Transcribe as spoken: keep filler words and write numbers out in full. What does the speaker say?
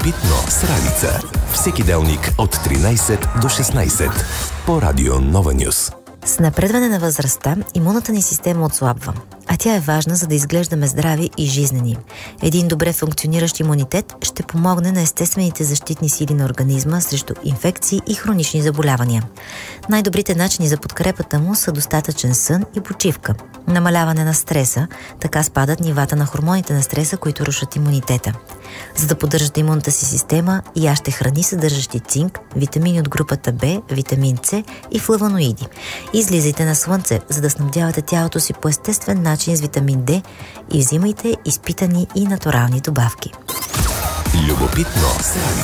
Любопитно с Ралица. Всеки делник от тринайсет до шестнайсет по Радио Нова Нюс. С напредване на възрастта имунната ни система отслабва, а тя е важна, за да изглеждаме здрави и жизнени. Един добре функциониращ имунитет ще помогне на естествените защитни сили на организма срещу инфекции и хронични заболявания. Най-добрите начини за подкрепата му са достатъчен сън и почивка, намаляване на стреса, така спадат нивата на хормоните на стреса, които рушат имунитета. За да поддържате имунната си система, яжте храни, съдържащи цинк, витамини от групата Б, витамин С и флавоноиди. Излизайте на слънце, за да снабдявате тялото си по естествен начин с витамин Д и взимайте изпитани и натурални добавки. Любопитно с